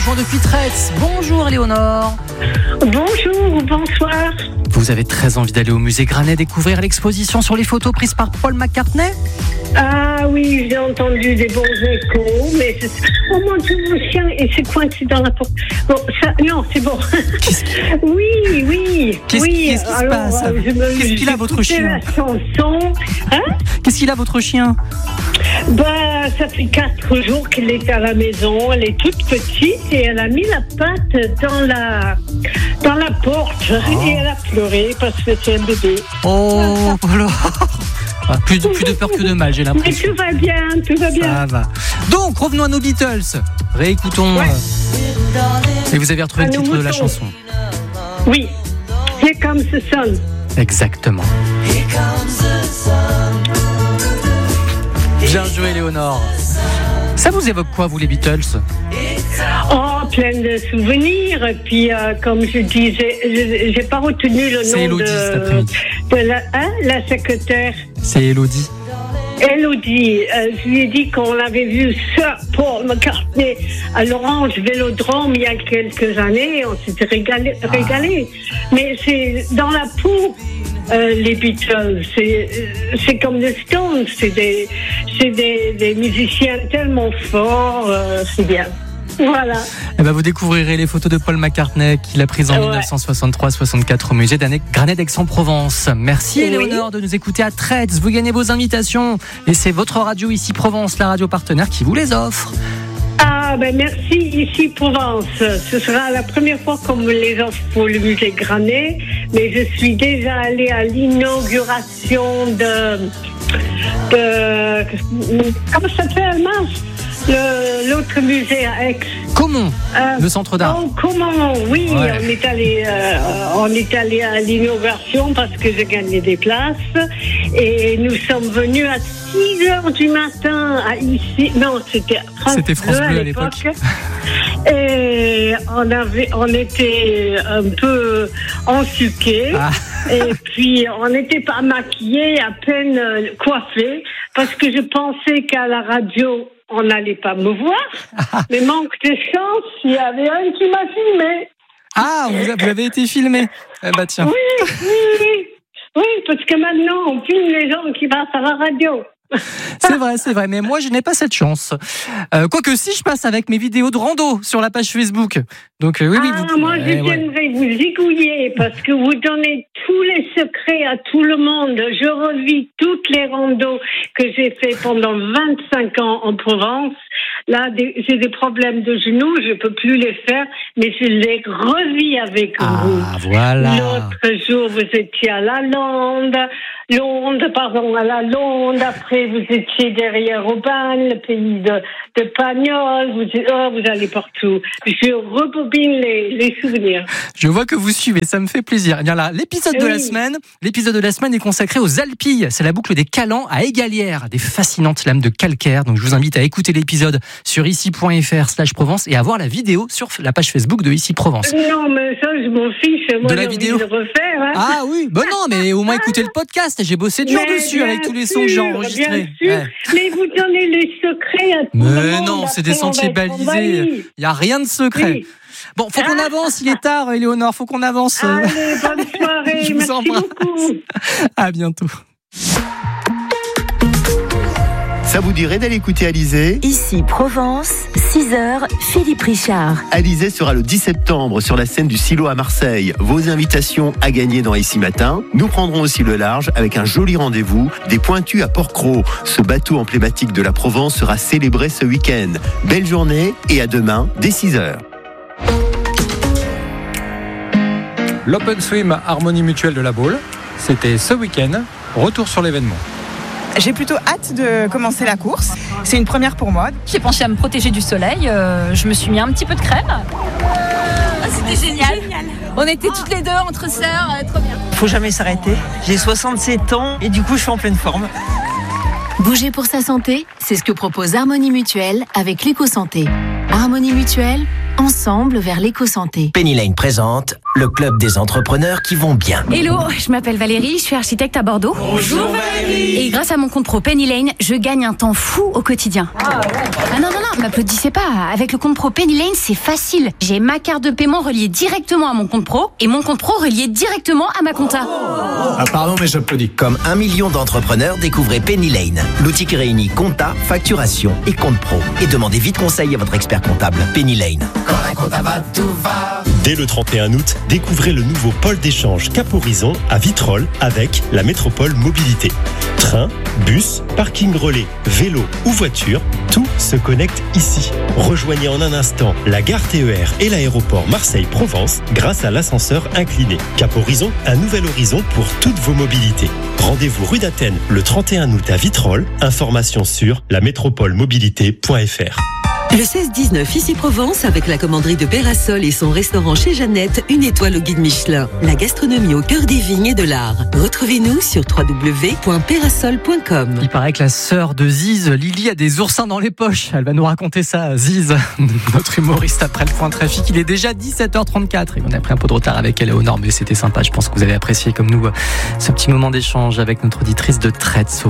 nous depuis Tretz. Bonjour Éléonore. Bonjour ou bonsoir. Vous avez très envie d'aller au musée Granet découvrir l'exposition sur les photos prises par Paul McCartney ? Ah oui, j'ai entendu des bons échos, mais oh mon Dieu, mon chien, et c'est coincé dans la porte. Bon, ça, non, c'est bon. Oui. Qu'est-ce qui se passe ? Qu'est-ce qu'il a votre chien ? La chanson. Hein ? Qu'est-ce qu'il a votre chien ? Ça fait 4 jours qu'elle est à la maison. Elle est toute petite et elle a mis la patte dans la porte et elle a pleuré parce que c'est un bébé. Oh, alors. Plus de peur que de mal, j'ai l'impression. Mais tout va bien. Ça va. Donc, revenons à nos Beatles. Réécoutons. Ouais. Et vous avez retrouvé le titre de la chanson. Oui. Here Comes the Sun. Exactement. Here comes the sun. Bien joué, Éléonore. Ça vous évoque quoi, vous, les Beatles ? Oh, plein de souvenirs. Et puis, comme je disais, j'ai pas retenu le nom Élodie, de la secrétaire. C'est Élodie. Élodie, je lui ai dit qu'on avait vu Sir Paul McCartney à l'Orange Vélodrome il y a quelques années. On s'était régalé. Mais c'est dans la peau. Les Beatles, c'est comme les Stones, c'est des musiciens tellement forts, c'est bien. Voilà. Et vous découvrirez les photos de Paul McCartney qu'il a prises en 1963-64 au musée Granet d'Aix-en-Provence. Merci Éléonore de nous écouter à Tretz. Vous gagnez vos invitations et c'est votre radio Ici Provence, la radio partenaire qui vous les offre. Merci Ici Provence. Ce sera la première fois qu'on me les offre pour le musée Granet, mais je suis déjà allée à l'inauguration de comment ça s'appelle, l'autre musée à Aix. Comment le centre d'art. Comment, oui, ouais. On est allé à l'inauguration parce que j'ai gagné des places et nous sommes venus à 6h du matin ici. Non, c'était France Bleu à l'époque. Et on était un peu ensuqués et puis on n'était pas maquillés, à peine coiffés parce que je pensais qu'à la radio on n'allait pas me voir, mais manque de chance, il y avait un qui m'a filmé. Ah, vous avez été filmé. Tiens. Oui, parce que maintenant, on filme les gens qui passent à la radio. C'est vrai, mais moi je n'ai pas cette chance. Quoique si, je passe avec mes vidéos de rando sur la page Facebook. Donc moi je viendrai vous zigouiller parce que vous donnez tous les secrets à tout le monde. Je revis toutes les randos que j'ai fait pendant 25 ans en Provence. Là, j'ai des problèmes de genoux, je peux plus les faire, mais je les revis avec vous. Voilà. L'autre jour, vous étiez à la Londe. À la Londe. Après, vous étiez derrière Aubagne, le pays de Pagnol. Vous allez partout. Je rebobine les souvenirs. Je vois que vous suivez, ça me fait plaisir. Eh bien là, l'épisode de la semaine est consacré aux Alpilles. C'est la boucle des Calanques à Égalières, des fascinantes lames de calcaire. Donc je vous invite à écouter l'épisode sur ici.fr/Provence et à voir la vidéo sur la page Facebook de Ici Provence. Non, mais ça, je m'en fiche. Moi, de la vidéo de refaire, hein. Ah oui, non, mais au moins écoutez le podcast. J'ai bossé dur dessus avec tous les sons que j'ai enregistrés. Bien sûr. Mais vous donnez les secrets à tout le monde. Mais non, c'est des sentiers balisés. Il n'y a rien de secret. Oui. Bon, faut qu'on avance, il est tard, Éléonore, faut qu'on avance. Allez, bonne soirée, je vous embrasse. Beaucoup. À bientôt. Ça vous dirait d'aller écouter Alizée ? Ici Provence, 6h, Philippe Richard. Alizée sera le 10 septembre sur la scène du Silo à Marseille. Vos invitations à gagner dans Ici Matin. Nous prendrons aussi le large avec un joli rendez-vous des Pointus à Port-Cros. Ce bateau emblématique de la Provence sera célébré ce week-end. Belle journée et à demain dès 6h. L'Open Swim Harmonie Mutuelle de la Baule, c'était ce week-end. Retour sur l'événement. J'ai plutôt hâte de commencer la course. C'est une première pour moi. J'ai pensé à me protéger du soleil. Je me suis mis un petit peu de crème. C'était génial. On était toutes les deux entre sœurs. Trop bien. Faut jamais s'arrêter. J'ai 67 ans et du coup, je suis en pleine forme. Bouger pour sa santé, c'est ce que propose Harmonie Mutuelle avec l'éco-santé. Harmonie Mutuelle, ensemble vers l'éco-santé. Penny Lane présente le club des entrepreneurs qui vont bien. Hello, je m'appelle Valérie, je suis architecte à Bordeaux. Bonjour Valérie. Et grâce à mon compte pro Penny Lane, je gagne un temps fou au quotidien. Ah non, m'applaudissez pas. Avec le compte pro Penny Lane, c'est facile. J'ai ma carte de paiement reliée directement à mon compte pro et mon compte pro relié directement à ma compta. Ah pardon, mais j'applaudis. Comme 1 million d'entrepreneurs, découvrez Penny Lane. L'outil qui réunit compta, facturation et compte pro. Et demandez vite conseil à votre expert comptable. Penny Lane. Quand la compta va, tout va. Dès le 31 août, découvrez le nouveau pôle d'échange Cap Horizon à Vitrolles avec la métropole mobilité. Train, bus, parking relais, vélo ou voiture, tout se connecte ici. Rejoignez en un instant la gare TER et l'aéroport Marseille-Provence grâce à l'ascenseur incliné. Cap Horizon, un nouvel horizon pour toutes vos mobilités. Rendez-vous rue d'Athènes le 31 août à Vitrolles. Information sur lamétropolemobilité.fr. Le 16-19 ici Provence avec la commanderie de Pérasol et son restaurant chez Jeannette, 1 étoile au guide Michelin. La gastronomie au cœur des vignes et de l'art. Retrouvez-nous sur www.perasol.com. Il paraît que la sœur de Ziz, Lily, a des oursins dans les poches. Elle va nous raconter ça, Ziz, notre humoriste après le point trafic. Il est déjà 17h34 et on a pris un peu de retard avec Éléonore, mais c'était sympa. Je pense que vous avez apprécié comme nous ce petit moment d'échange avec notre auditrice de Traite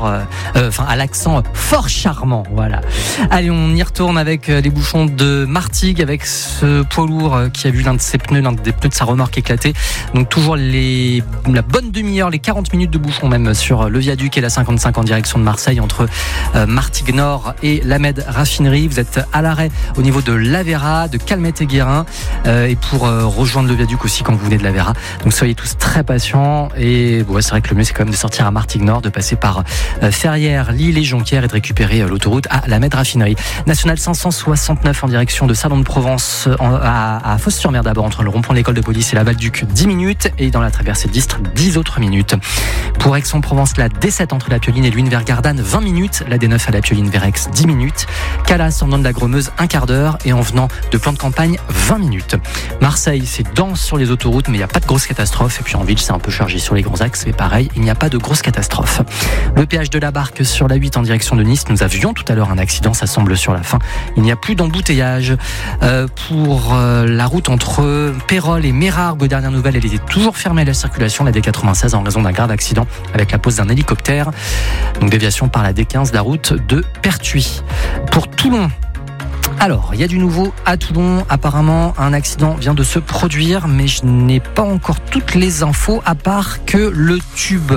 à l'accent fort charmant. Voilà. Allez, on y retourne avec les bouchons de Martigues, avec ce poids lourd qui a vu l'un des pneus de sa remorque éclater. Donc toujours la bonne demi-heure, les 40 minutes de bouchons même sur le viaduc et la 55 en direction de Marseille entre Martigues Nord et l'Amed Raffinerie. Vous êtes à l'arrêt au niveau de l'Avera, de Calmette et Guérin et pour rejoindre le viaduc aussi quand vous venez de l'Avera. Donc soyez tous très patients et c'est vrai que le mieux c'est quand même de sortir à Martigues Nord, de passer par Ferrières, Lille et Jonquière et de récupérer l'autoroute à l'Amed Raffinerie. Nationale 569 en direction de Salon de Provence à Fos-sur-Mer d'abord entre le rond-point de l'école de police et la Val-Duc 10 minutes et dans la traversée de Distre 10 autres minutes. Pour Aix-en-Provence, la D7 entre la Pioline et Luynes vers Gardanne 20 minutes, la D9 à la Pioline vers Aix 10 minutes, Calas en venant de la Gromeuse un quart d'heure et en venant de Plan de Campagne 20 minutes. Marseille, c'est dense sur les autoroutes mais il n'y a pas de grosse catastrophe et puis en ville c'est un peu chargé sur les grands axes mais pareil, il n'y a pas de grosse catastrophe. Le péage de la Barque sur la 8 en direction de Nice, nous avions tout à l'heure un accident, ça semble sur la fin. Il n'y a plus d'embouteillage pour la route entre Pérols et Mérargues. Dernière nouvelle, elle était toujours fermée à la circulation, la D96 en raison d'un grave accident avec la pose d'un hélicoptère. Donc déviation par la D15, la route de Pertuis. Pour Toulon, alors, il y a du nouveau à Toulon. Apparemment, un accident vient de se produire, mais je n'ai pas encore toutes les infos, à part que le tube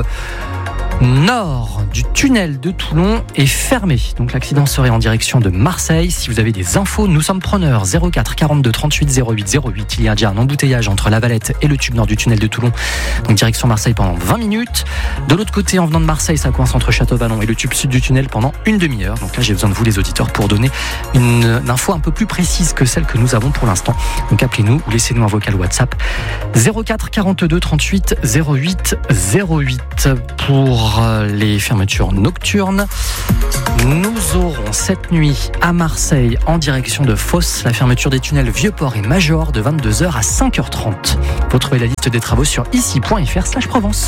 nord du tunnel de Toulon est fermé. Donc l'accident serait en direction de Marseille. Si vous avez des infos, nous sommes preneurs. 04 42 38 08 08. Il y a déjà un embouteillage entre la Valette et le tube nord du tunnel de Toulon. Donc direction Marseille pendant 20 minutes. De l'autre côté, en venant de Marseille, ça coince entre Château-Vallon et le tube sud du tunnel pendant une demi-heure. Donc là, j'ai besoin de vous les auditeurs pour donner une info un peu plus précise que celle que nous avons pour l'instant. Donc appelez-nous ou laissez-nous un vocal WhatsApp 04 42 38 08 08 pour les fermetures nocturnes. Nous aurons cette nuit à Marseille en direction de Fos la fermeture des tunnels Vieux-Port et Major de 22h à 5h30. Vous trouvez la liste des travaux sur ici.fr/Provence.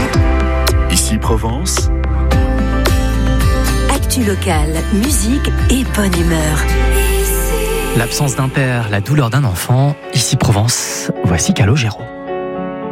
Ici Provence. Actu locale, musique et bonne humeur. L'absence d'un père, la douleur d'un enfant. Ici Provence, voici Calogero.